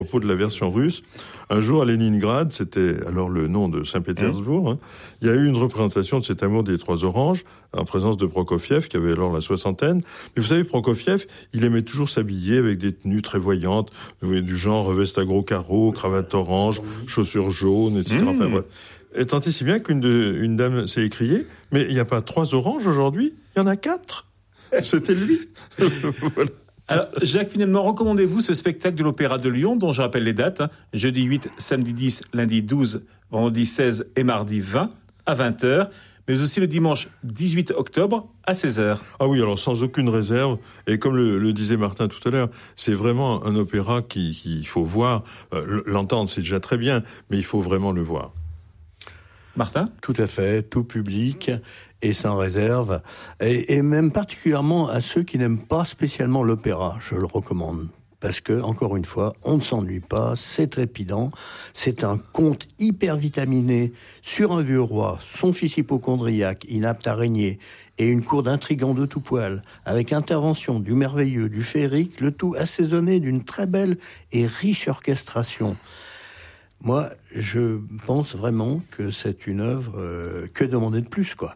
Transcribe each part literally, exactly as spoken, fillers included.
À propos de la version russe, un jour à Leningrad, c'était alors le nom de Saint-Pétersbourg, hein, il y a eu une représentation de cet amour des trois oranges, en présence de Prokofiev, qui avait alors la soixantaine. Mais vous savez, Prokofiev, il aimait toujours s'habiller avec des tenues très voyantes, du genre veste à gros carreaux, cravate orange, chaussures jaunes, et cetera. Mmh. Enfin, ouais. Et tant et si bien qu'une de, une dame s'est écriée, mais il n'y a pas trois oranges aujourd'hui, il y en a quatre. C'était lui. Voilà. Alors, Jacques, finalement, recommandez-vous ce spectacle de l'Opéra de Lyon, dont je rappelle les dates, hein, jeudi huit, samedi dix, lundi douze, vendredi seize et mardi vingt, à vingt heures, mais aussi le dimanche dix-huit octobre, à seize heures. Ah oui, alors sans aucune réserve, et comme le, le disait Martin tout à l'heure, c'est vraiment un opéra qu'il qui faut voir, euh, l'entendre c'est déjà très bien, mais il faut vraiment le voir. Martin ? Tout à fait, tout public et sans réserve, et, et même particulièrement à ceux qui n'aiment pas spécialement l'opéra, je le recommande. Parce que, encore une fois, on ne s'ennuie pas, c'est trépidant, c'est un conte hyper vitaminé sur un vieux roi, son fils hypocondriaque, inapte à régner, et une cour d'intrigants de tout poil, avec intervention du merveilleux, du féerique, le tout assaisonné d'une très belle et riche orchestration. Moi, je pense vraiment que c'est une œuvre, euh, que demander de plus, quoi.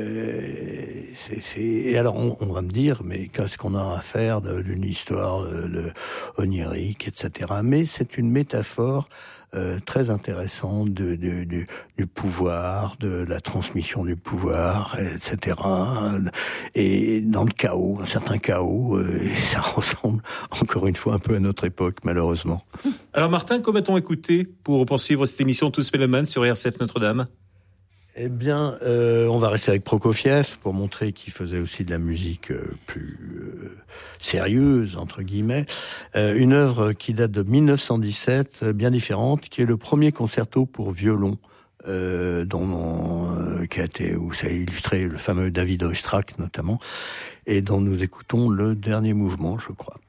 Euh, c'est, c'est... Et alors, on, on va me dire, mais qu'est-ce qu'on a à faire de, d'une histoire de, de onirique, et cetera. Mais c'est une métaphore euh, très intéressante de, de, de, du pouvoir, de la transmission du pouvoir, et cetera. Et dans le chaos, un certain chaos, euh, et ça ressemble encore une fois un peu à notre époque, malheureusement. Alors Martin, comment a-t-on écouté pour poursuivre cette émission Tous Mélomanes sur R C F Notre-Dame ? Eh bien, euh, on va rester avec Prokofiev pour montrer qu'il faisait aussi de la musique euh, plus euh, sérieuse, entre guillemets. Euh, une œuvre qui date de dix-neuf cent dix-sept, bien différente, qui est le premier concerto pour violon, euh, dont euh, qui a été, où ça a illustré le fameux David Oistrakh notamment, et dont nous écoutons le dernier mouvement, je crois.